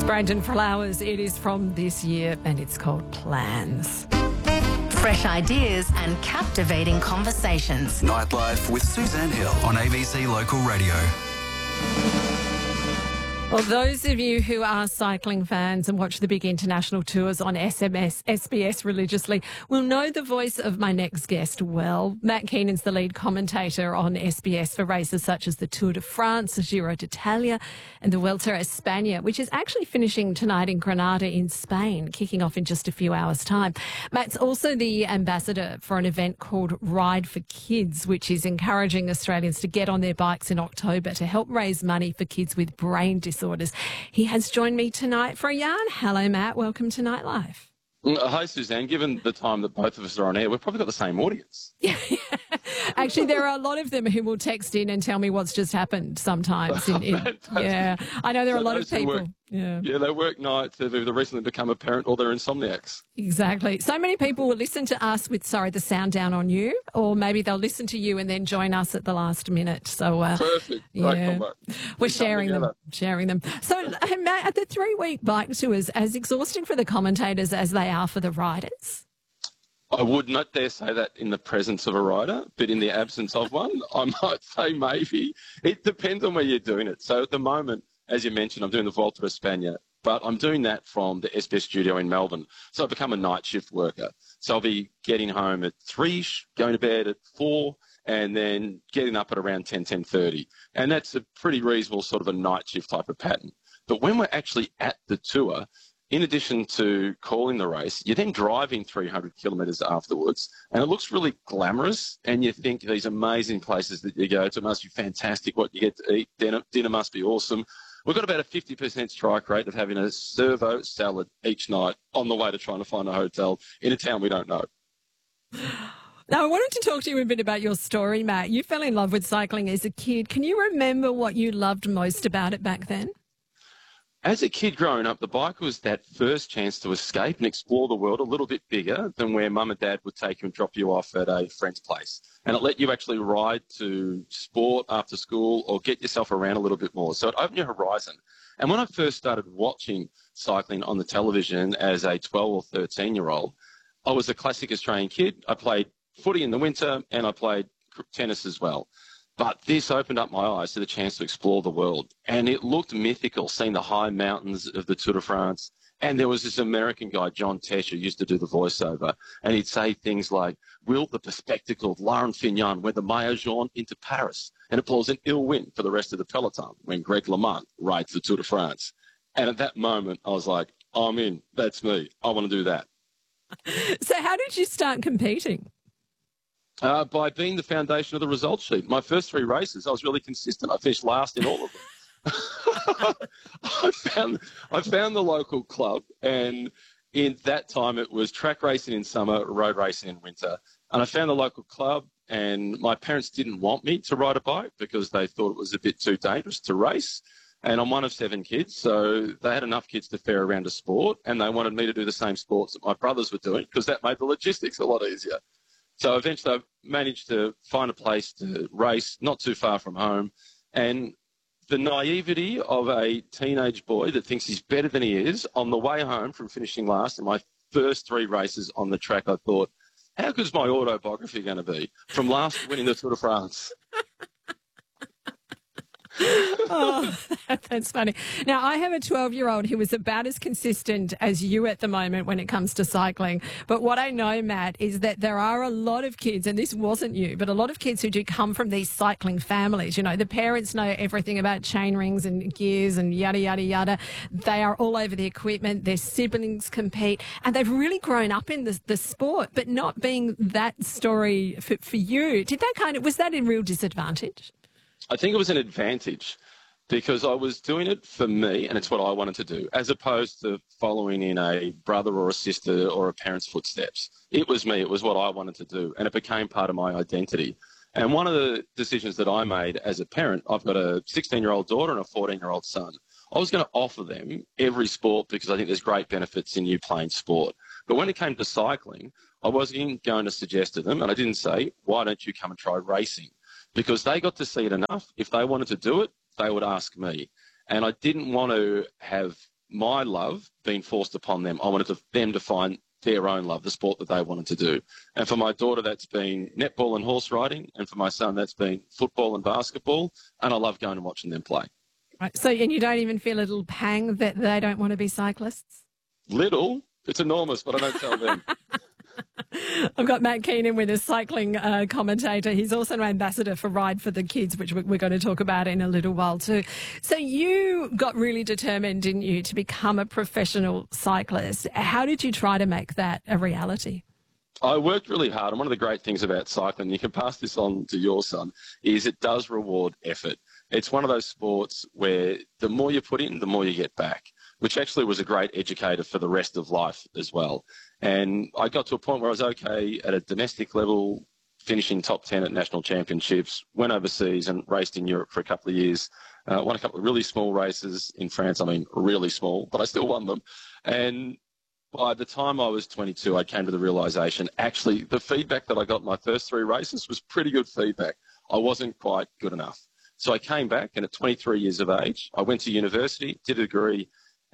Brandon Flowers. It is from this year and it's called Plans. Fresh ideas and captivating conversations. Nightlife with Suzanne Hill on ABC Local Radio. Well, those of you who are cycling fans and watch the big international tours on SBS religiously will know the voice of my next guest well. Matt Keenan's the lead commentator on SBS for races such as the Tour de France, the Giro d'Italia and the Vuelta a España, which is actually finishing tonight in Granada in Spain, kicking off in just a few hours' time. Matt's also the ambassador for an event called Ride for Kids, which is encouraging Australians to get on their bikes in October to help raise money for kids with brain disorders. He has joined me tonight for a yarn. Hello, Matt. Welcome to Nightlife. Hi, Suzanne. Given the time that both of us are on air, we've probably got the same audience. Yeah. Actually, there are a lot of them who will text in and tell me what's just happened sometimes. Yeah, I know there are a lot of people. Yeah, they work nights. They've either recently become a parent or they're insomniacs. Exactly. So many people will listen to us with, the sound down on you, or maybe they'll listen to you and then join us at the last minute. So perfect. Yeah, we're sharing them. So, Matt, at the 3-week bike tours, as exhausting for the commentators as they are for the riders? I would not dare say that in the presence of a rider, but in the absence of one, I might say maybe. It depends on where you're doing it. So at the moment, as you mentioned, I'm doing the Vuelta a España, but I'm doing that from the SBS studio in Melbourne. So I've become a night shift worker. So I'll be getting home at 3, going to bed at 4, and then getting up at around 10:30. And that's a pretty reasonable sort of a night shift type of pattern. But when we're actually at the tour, in addition to calling the race, you're then driving 300 kilometres afterwards, and it looks really glamorous, and you think these amazing places that you go to must be fantastic, what you get to eat, dinner must be awesome. We've got about a 50% strike rate of having a servo salad each night on the way to trying to find a hotel in a town we don't know. Now, I wanted to talk to you a bit about your story, Matt. You fell in love with cycling as a kid. Can you remember what you loved most about it back then? As a kid growing up, the bike was that first chance to escape and explore the world a little bit bigger than where mum and dad would take you and drop you off at a friend's place. And it let you actually ride to sport after school or get yourself around a little bit more. So it opened your horizon. And when I first started watching cycling on the television as a 12 or 13-year-old, I was a classic Australian kid. I played footy in the winter and I played tennis as well. But this opened up my eyes to the chance to explore the world. And it looked mythical, seeing the high mountains of the Tour de France. And there was this American guy, John Tesh, who used to do the voiceover. And he'd say things like, will the perspective of Laurent Fignon wear the Maillot Jaune into Paris? And it blows an ill wind for the rest of the peloton when Greg LeMond rides the Tour de France. And at that moment, I was like, I'm in. That's me. I want to do that. So how did you start competing? By being the foundation of the results sheet. My first 3 races, I was really consistent. I finished last in all of them. I found the local club, and in that time it was track racing in summer, road racing in winter. And I found the local club, and my parents didn't want me to ride a bike because they thought it was a bit too dangerous to race. And I'm one of 7 kids, so they had enough kids to fare around a sport, and they wanted me to do the same sports that my brothers were doing because that made the logistics a lot easier. So eventually I managed to find a place to race not too far from home. And the naivety of a teenage boy that thinks he's better than he is, on the way home from finishing last in my first 3 races on the track, I thought, how good is my autobiography going to be? From last to winning the Tour de France. Oh, that's funny. Now, I have a 12-year-old who is about as consistent as you at the moment when it comes to cycling. But what I know, Matt, is that there are a lot of kids, and this wasn't you, but a lot of kids who do come from these cycling families. You know, the parents know everything about chain rings and gears and yada, yada, yada. They are all over the equipment. Their siblings compete, and they've really grown up in the sport, but not being that story for you. Was that a real disadvantage? I think it was an advantage because I was doing it for me and it's what I wanted to do, as opposed to following in a brother or a sister or a parent's footsteps. It was me. It was what I wanted to do, and it became part of my identity. And one of the decisions that I made as a parent, I've got a 16-year-old daughter and a 14-year-old son. I was going to offer them every sport because I think there's great benefits in you playing sport. But when it came to cycling, I wasn't going to suggest to them, and I didn't say, why don't you come and try racing? Because they got to see it enough. If they wanted to do it, they would ask me. And I didn't want to have my love being forced upon them. I wanted them to find their own love, the sport that they wanted to do. And for my daughter, that's been netball and horse riding. And for my son, that's been football and basketball. And I love going and watching them play. Right. So, and you don't even feel a little pang that they don't want to be cyclists? Little. It's enormous, but I don't tell them. I've got Matt Keenan with us, cycling commentator. He's also an ambassador for Ride for the Kids, which we're going to talk about in a little while too. So you got really determined, didn't you, to become a professional cyclist? How did you try to make that a reality? I worked really hard, and one of the great things about cycling, you can pass this on to your son, is it does reward effort. It's one of those sports where the more you put in, the more you get back, which actually was a great educator for the rest of life as well. And I got to a point where I was okay at a domestic level, finishing top 10 at national championships, went overseas and raced in Europe for a couple of years, won a couple of really small races in France. I mean, really small, but I still won them. And by the time I was 22, I came to the realisation, actually, the feedback that I got in my first 3 races was pretty good feedback. I wasn't quite good enough. So I came back, and at 23 years of age, I went to university, did a degree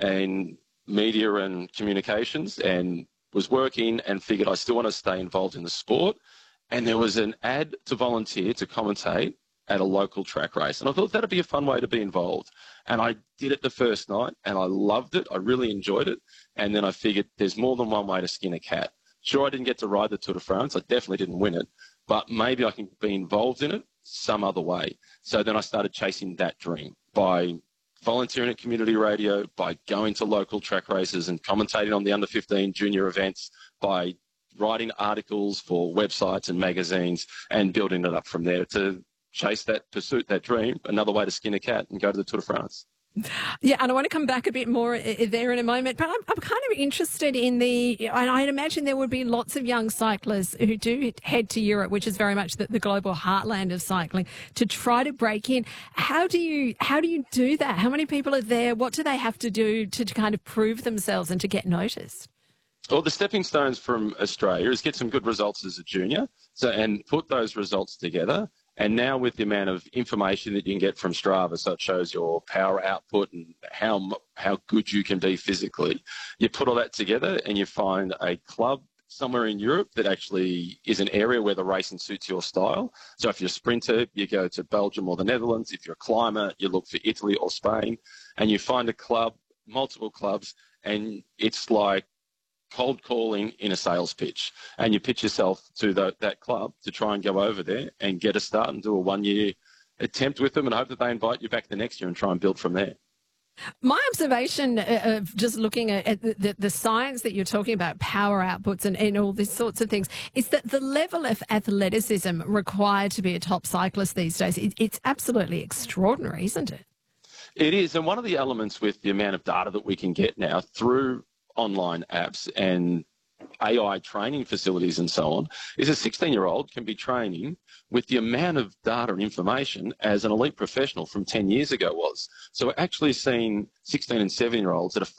in media and communications, and was working and figured I still want to stay involved in the sport. And there was an ad to volunteer to commentate at a local track race. And I thought that'd be a fun way to be involved. And I did it the first night, and I loved it. I really enjoyed it. And then I figured there's more than one way to skin a cat. Sure, I didn't get to ride the Tour de France. I definitely didn't win it. But maybe I can be involved in it some other way. So then I started chasing that dream by volunteering at community radio, by going to local track races and commentating on the under-15 junior events, by writing articles for websites and magazines and building it up from there to chase that pursuit, that dream, another way to skin a cat and go to the Tour de France. Yeah, and I want to come back a bit more there in a moment, but I'm kind of interested in and I'd imagine there would be lots of young cyclists who do head to Europe, which is very much the global heartland of cycling, to try to break in. How do you do that? How many people are there? What do they have to do to kind of prove themselves and to get noticed? Well, the stepping stones from Australia is get some good results as a junior, and put those results together. And now with the amount of information that you can get from Strava, so it shows your power output and how good you can be physically, you put all that together and you find a club somewhere in Europe that actually is an area where the racing suits your style. So if you're a sprinter, you go to Belgium or the Netherlands. If you're a climber, you look for Italy or Spain. And you find a club, multiple clubs, and it's like cold calling in a sales pitch, and you pitch yourself to that club to try and go over there and get a start and do a 1-year attempt with them and hope that they invite you back the next year and try and build from there. My observation of just looking at the science that you're talking about, power outputs and all these sorts of things, is that the level of athleticism required to be a top cyclist these days, it's absolutely extraordinary, isn't it? It is, and one of the elements with the amount of data that we can get now through online apps and AI training facilities and so on, is a 16-year-old can be training with the amount of data and information as an elite professional from 10 years ago was. So we're actually seeing 16 and 17-year-olds that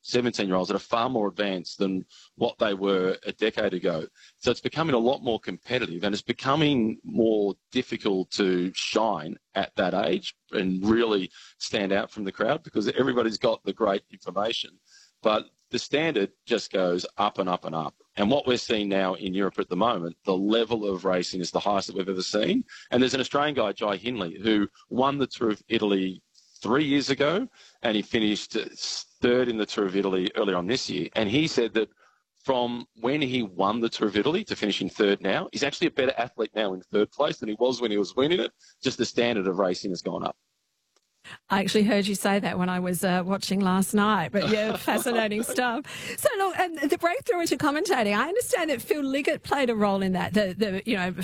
are far more advanced than what they were a decade ago. So it's becoming a lot more competitive, and it's becoming more difficult to shine at that age and really stand out from the crowd because everybody's got the great information. But the standard just goes up and up and up. And what we're seeing now in Europe at the moment, the level of racing is the highest that we've ever seen. And there's an Australian guy, Jai Hindley, who won the Tour of Italy 3 years ago, and he finished third in the Tour of Italy earlier on this year. And he said that from when he won the Tour of Italy to finishing third now, he's actually a better athlete now in third place than he was when he was winning it. Just the standard of racing has gone up. I actually heard you say that when I was watching last night, but yeah, fascinating stuff. So look, and the breakthrough into commentating, I understand that Phil Liggett played a role in that, the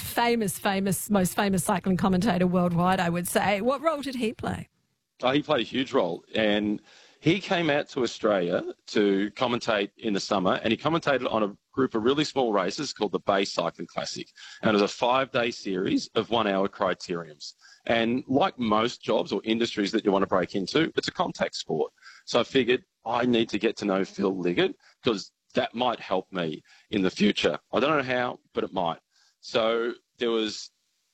most famous cycling commentator worldwide, I would say. What role did he play? Oh, he played a huge role, and he came out to Australia to commentate in the summer, and he commentated on a group of really small races called the Bay Cycling Classic, and it was a 5-day series of 1-hour criteriums. And like most jobs or industries that you want to break into, it's a contact sport. So I figured I need to get to know Phil Liggett because that might help me in the future. I don't know how, but it might. So there was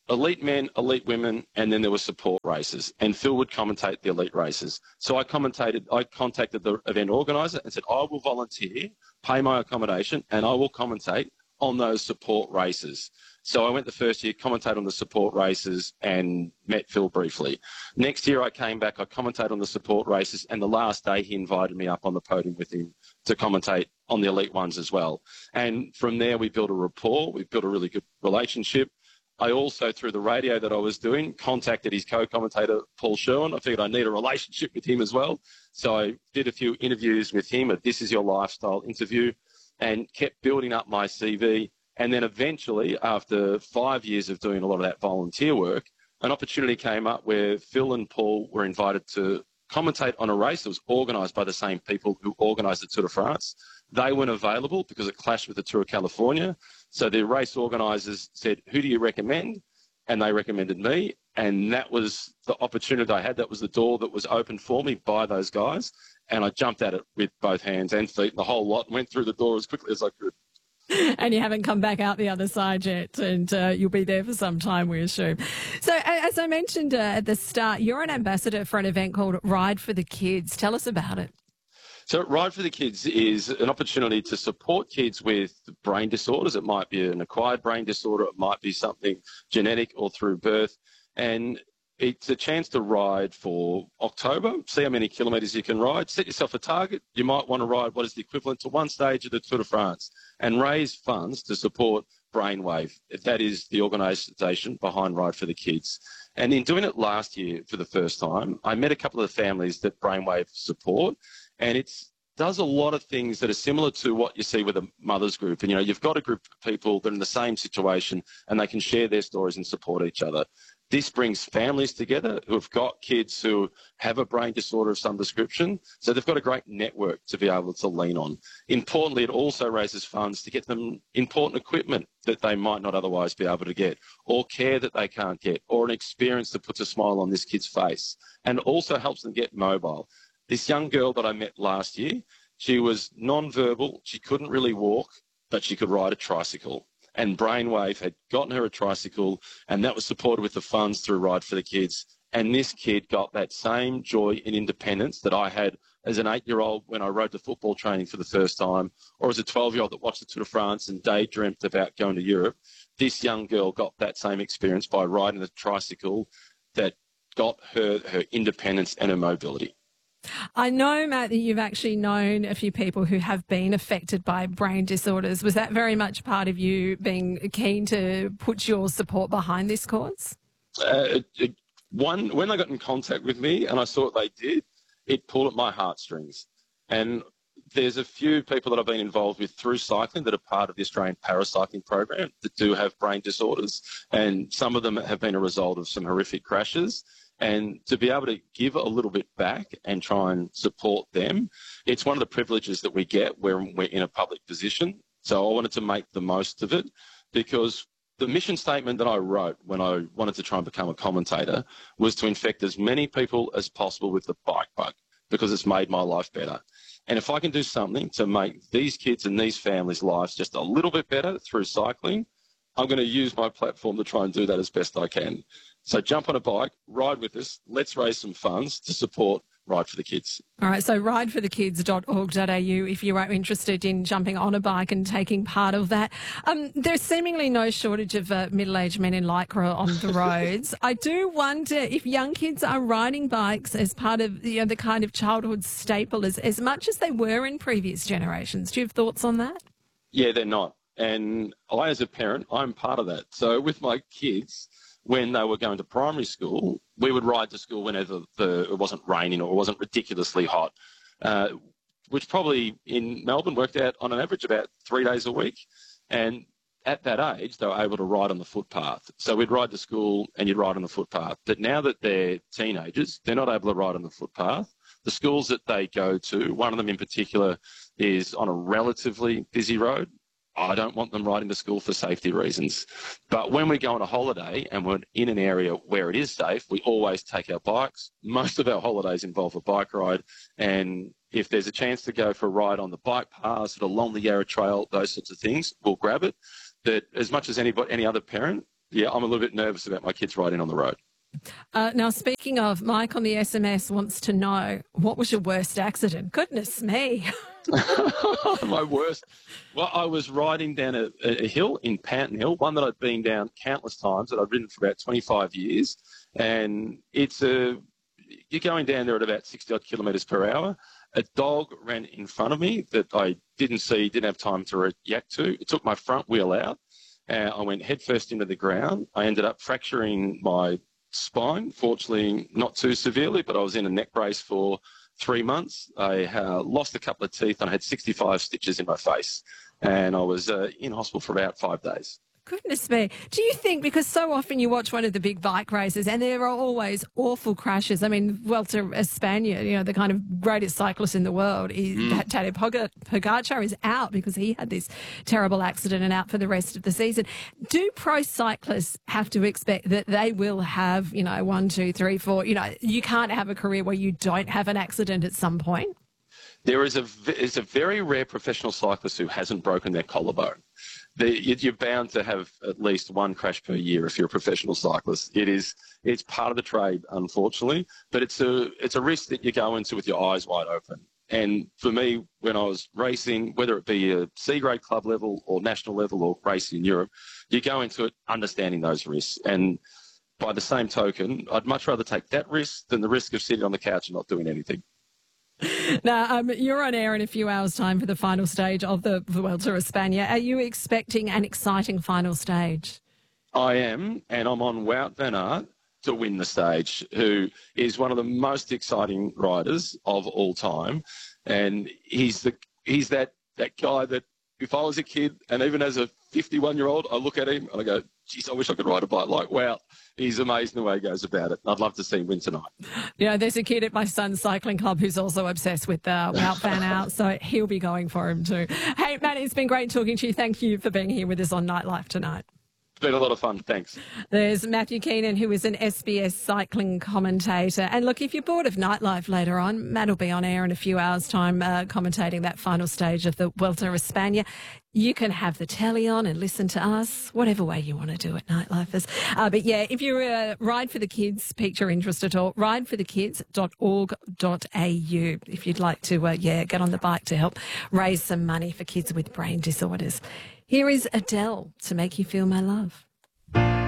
elite men, elite women, and then there were support races. And Phil would commentate the elite races. So I contacted the event organiser and said, I will volunteer, pay my accommodation, and I will commentate on those support races. So I went the first year, commentated on the support races and met Phil briefly. Next year I came back, I commentated on the support races, and the last day he invited me up on the podium with him to commentate on the elite ones as well. And from there we built a rapport, we built a really good relationship. I also, through the radio that I was doing, contacted his co-commentator, Paul Sherwin. I figured I need a relationship with him as well. So I did a few interviews with him, a This Is Your Lifestyle interview, and kept building up my CV. And then eventually, after 5 years of doing a lot of that volunteer work, an opportunity came up where Phil and Paul were invited to commentate on a race that was organised by the same people who organised the Tour de France. They weren't available because it clashed with the Tour of California. So the race organisers said, who do you recommend? And they recommended me. And that was the opportunity I had. That was the door that was opened for me by those guys. And I jumped at it with both hands and feet, the whole lot, went through the door as quickly as I could. And you haven't come back out the other side yet, and you'll be there for some time, we assume. So, as I mentioned at the start, you're an ambassador for an event called Ride for the Kids. Tell us about it. So Ride for the Kids is an opportunity to support kids with brain disorders. It might be an acquired brain disorder. It might be something genetic or through birth. And it's a chance to ride for October, see how many kilometres you can ride, set yourself a target. You might want to ride what is the equivalent to one stage of the Tour de France and raise funds to support Brainwave. That is the organisation behind Ride for the Kids. And in doing it last year for the first time, I met a couple of families that Brainwave support, and it does a lot of things that are similar to what you see with a mother's group. And, you know, you've got a group of people that are in the same situation and they can share their stories and support each other. This brings families together who have got kids who have a brain disorder of some description. So they've got a great network to be able to lean on. Importantly, it also raises funds to get them important equipment that they might not otherwise be able to get, or care that they can't get, or an experience that puts a smile on this kid's face, and also helps them get mobile. This young girl that I met last year, she was non-verbal. She couldn't really walk, but she could ride a tricycle. And Brainwave had gotten her a tricycle, and that was supported with the funds through Ride for the Kids. And this kid got that same joy and independence that I had as an 8-year-old when I rode to football training for the first time, or as a 12-year-old that watched the Tour de France and daydreamt about going to Europe. This young girl got that same experience by riding a tricycle that got her independence and her mobility. I know, Matt, that you've actually known a few people who have been affected by brain disorders. Was that very much part of you being keen to put your support behind this cause? When they got in contact with me and I saw what they did, it pulled at my heartstrings. And there's a few people that I've been involved with through cycling that are part of the Australian Paracycling Program that do have brain disorders. And some of them have been a result of some horrific crashes. And to be able to give a little bit back and try and support them, it's one of the privileges that we get when we're in a public position. So I wanted to make the most of it, because the mission statement that I wrote when I wanted to try and become a commentator was to infect as many people as possible with the bike bug, because it's made my life better. And if I can do something to make these kids and these families' lives just a little bit better through cycling, I'm going to use my platform to try and do that as best I can. So jump on a bike, ride with us. Let's raise some funds to support Ride for the Kids. All right, so rideforthekids.org.au if you are interested in jumping on a bike and taking part of that. There's seemingly no shortage of middle-aged men in Lycra on the roads. I do wonder if young kids are riding bikes as part of the kind of childhood staple as much as they were in previous generations. Do you have thoughts on that? Yeah, they're not. And I, as a parent, I'm part of that. So with my kids, when they were going to primary school, we would ride to school whenever it wasn't raining or it wasn't ridiculously hot, which probably in Melbourne worked out on an average about 3 days a week. And at that age, they were able to ride on the footpath. So we'd ride to school and you'd ride on the footpath. But now that they're teenagers, they're not able to ride on the footpath. The schools that they go to, one of them in particular, is on a relatively busy road. I don't want them riding to school for safety reasons. But when we go on a holiday and we're in an area where it is safe, we always take our bikes. Most of our holidays involve a bike ride. And if there's a chance to go for a ride on the bike paths, along the Yarra Trail, those sorts of things, we'll grab it. That as much as any other parent, yeah, I'm a little bit nervous about my kids riding on the road. Now, speaking of, Mike on the SMS wants to know, what was your worst accident? Goodness me. My worst. Well, I was riding down a hill in Panton Hill, one that I'd been down countless times, that I'd ridden for about 25 years. And you're going down there at about 60 odd kilometres per hour. A dog ran in front of me that I didn't see, didn't have time to react to. It took my front wheel out. I went headfirst into the ground. I ended up fracturing my spine, fortunately not too severely, but I was in a neck brace for 3 months. I lost a couple of teeth and I had 65 stitches in my face, and I was in hospital for about 5 days. Goodness me. Do you think, because so often you watch one of the big bike races and there are always awful crashes. I mean, Vuelta España, the kind of greatest cyclist in the world, Tadej Pogacar is out because he had this terrible accident and out for the rest of the season. Do pro cyclists have to expect that they will have, 1, 2, 3, 4, you can't have a career where you don't have an accident at some point? There is a very rare professional cyclist who hasn't broken their collarbone. You're bound to have at least one crash per year if you're a professional cyclist. It's part of the trade, unfortunately, but it's a risk that you go into with your eyes wide open. And for me, when I was racing, whether it be a C-grade club level or national level or racing in Europe, you go into it understanding those risks. And by the same token, I'd much rather take that risk than the risk of sitting on the couch and not doing anything. Now, you're on air in a few hours' time for the final stage of the Vuelta a España. Are you expecting an exciting final stage? I am, and I'm on Wout van Aert to win the stage, who is one of the most exciting riders of all time. And he's that guy that if I was a kid, and even as a 51-year-old, I look at him and I go, geez, I wish I could ride a bike like Wout. He's amazing the way he goes about it. I'd love to see him win tonight. There's a kid at my son's cycling club who's also obsessed with Wout van Aert, so he'll be going for him too. Hey, Matt, it's been great talking to you. Thank you for being here with us on Nightlife tonight. It's been a lot of fun. Thanks. There's Matthew Keenan, who is an SBS cycling commentator. And look, if you're bored of Nightlife later on, Matt will be on air in a few hours' time commentating that final stage of the Vuelta a España. You can have the telly on and listen to us, whatever way you want to do it, Nightlifers. But yeah, if you're a Ride for the Kids, piqued your interest at all, rideforthekids.org.au if you'd like to, get on the bike to help raise some money for kids with brain disorders. Here is Adele to make you feel my love.